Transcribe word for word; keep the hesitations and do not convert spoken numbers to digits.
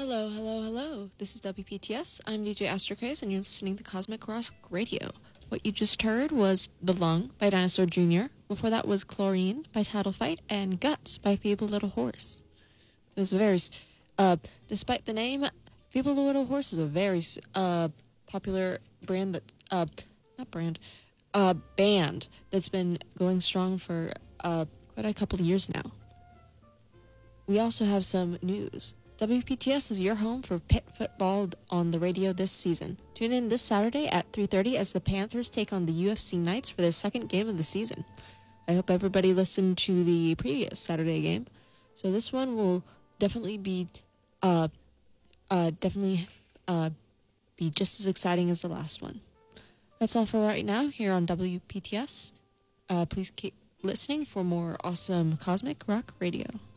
Hello, hello, hello. This is W P T S. I'm D J Astrocase, and you're listening to Cosmic Rock Radio. What you just heard was The Lung by Dinosaur Junior Before that was Chlorine by Tattle Fight, and Guts by Feeble Little Horse. It was a very, uh, despite the name, Feeble Little Horse is a very, uh, popular brand that, uh, not brand, uh, band that's been going strong for, uh, quite a couple of years now. We also have some news. W P T S is your home for pit football on the radio this season. Tune in this Saturday at three thirty as the Panthers take on the U F C Knights for their second game of the season. I hope everybody listened to the previous Saturday game. So this one will definitely be, uh, uh, definitely, uh, be just as exciting as the last one. That's all for right now here on W P T S. Uh, please keep listening for more awesome Cosmic Rock Radio.